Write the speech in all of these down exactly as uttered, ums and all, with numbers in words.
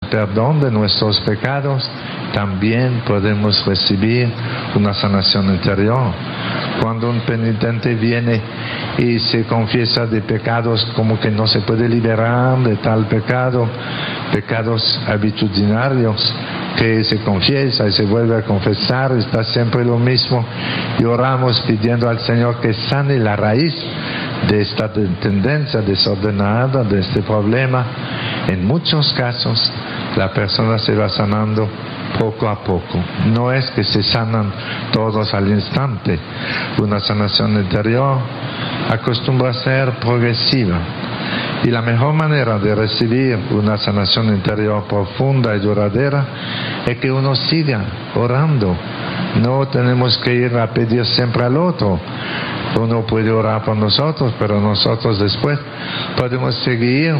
perdón de nuestros pecados, también podemos recibir una sanación interior. Cuando un penitente viene y se confiesa de pecados como que no se puede liberar de tal pecado, pecados habitudinarios, que se confiesa y se vuelve a confesar, está siempre lo mismo, y oramos pidiendo al Señor que sane la raíz de esta tendencia desordenada, de este problema. En muchos casos la persona se va sanando poco a poco, no es que se sanan todos al instante. Una sanación interior acostumbra a ser progresiva, y la mejor manera de recibir una sanación interior profunda y duradera es que uno siga orando. No tenemos que ir a pedir siempre al otro. Uno puede orar por nosotros, pero nosotros después podemos seguir,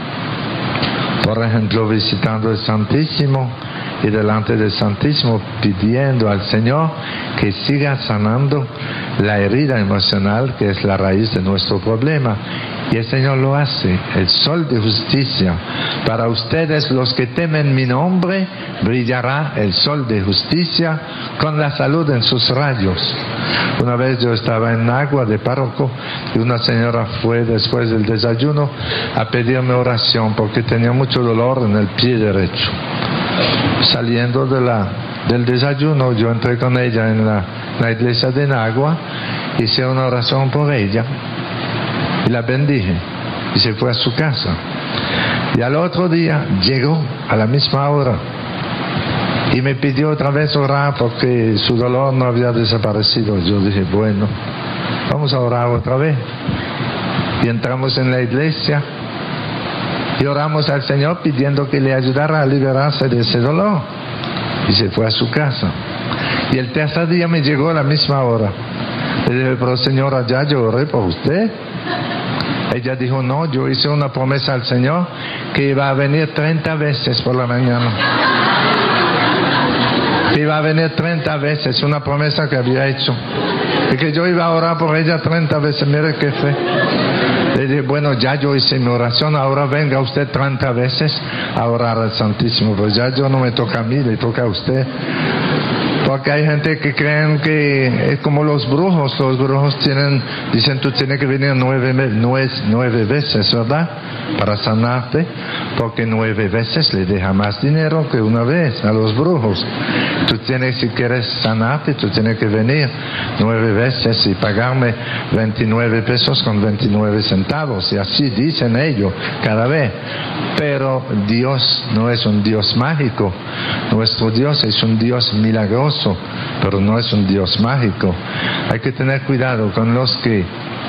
por ejemplo, visitando el Santísimo, y delante del Santísimo pidiendo al Señor que siga sanando la herida emocional, que es la raíz de nuestro problema. Y el Señor lo hace. El sol de justicia. Para ustedes, los que temen mi nombre, brillará el sol de justicia con la salud en sus rayos. Una vez yo estaba en Agua de párroco y una señora fue después del desayuno a pedirme oración porque tenía mucho dolor en el pie derecho. Saliendo de la, del desayuno, yo entré con ella en la, la iglesia de Nagua, hice una oración por ella y la bendije, y se fue a su casa. Y al otro día llegó a la misma hora y me pidió otra vez orar porque su dolor no había desaparecido. Yo dije, bueno, vamos a orar otra vez. Y entramos en la iglesia y oramos al Señor pidiendo que le ayudara a liberarse de ese dolor. Y se fue a su casa. Y el tercer día me llegó a la misma hora. Le dije, pero señora, ya yo oré por usted. Ella dijo, no, yo hice una promesa al Señor que iba a venir treinta veces por la mañana. Que iba a venir treinta veces, una promesa que había hecho. Y que yo iba a orar por ella treinta veces, mire qué fe. Le dije, bueno, ya yo hice mi oración, ahora venga usted treinta veces a orar al Santísimo. Pues ya yo no me toca a mí, le toca a usted. Porque hay gente que creen que es como los brujos. Los brujos tienen, dicen, tú tienes que venir nueve, nueve, nueve veces, ¿verdad? Para sanarte, porque nueve veces le deja más dinero que una vez a los brujos. Tú tienes, si quieres sanarte, tú tienes que venir nueve veces y pagarme veintinueve pesos con veintinueve centavos. Y así dicen ellos cada vez. Pero Dios no es un Dios mágico. Nuestro Dios es un Dios milagroso, pero no es un Dios mágico. Hay que tener cuidado con los que,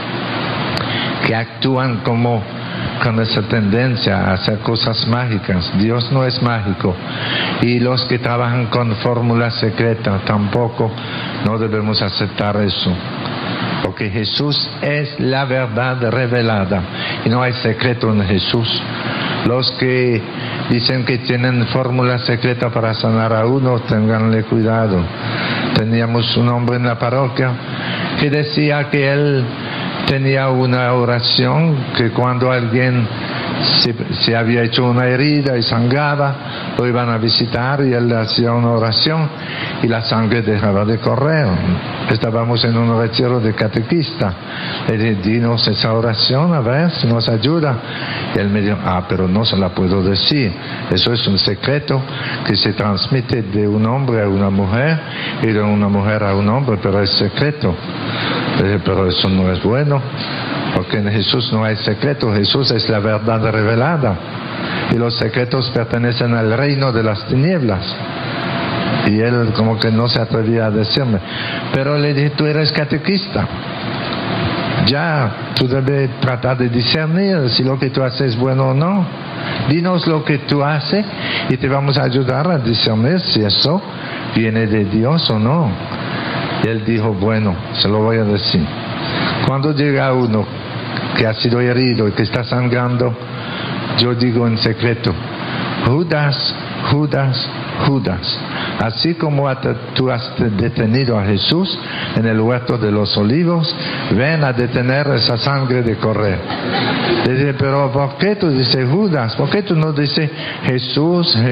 que actúan como con esa tendencia a hacer cosas mágicas. Dios no es mágico. Y los que trabajan con fórmulas secretas tampoco, no debemos aceptar eso. Porque Jesús es la verdad revelada y no hay secreto en Jesús. Los que dicen que tienen fórmula secreta para sanar a uno, ténganle cuidado. Teníamos un hombre en la parroquia que decía que él tenía una oración que cuando alguien se, se había hecho una herida y sangraba, lo iban a visitar y él hacía una oración y la sangre dejaba de correr. Estábamos en un retiro de catequista. Le dije, dinos esa oración a ver si nos ayuda. Y él me dijo, ah, pero no se la puedo decir. Eso es un secreto que se transmite de un hombre a una mujer y de una mujer a un hombre, pero es secreto. Le dije, pero eso no es bueno, porque en Jesús no hay secreto. Jesús es la verdad revelada y los secretos pertenecen al reino de las tinieblas. Y él como que no se atrevía a decirme, pero le dije, tú eres catequista, ya tú debes tratar de discernir si lo que tú haces es bueno o no. Dinos lo que tú haces y te vamos a ayudar a discernir si eso viene de Dios o no. Y él dijo, bueno, se lo voy a decir. Cuando llega uno que ha sido herido y que está sangrando, yo digo en secreto, Judas, Judas, Judas, así como tú has detenido a Jesús en el huerto de los olivos, ven a detener esa sangre de correr. Le dije, pero ¿por qué tú dices Judas? ¿Por qué tú no dices Jesús, Jesús?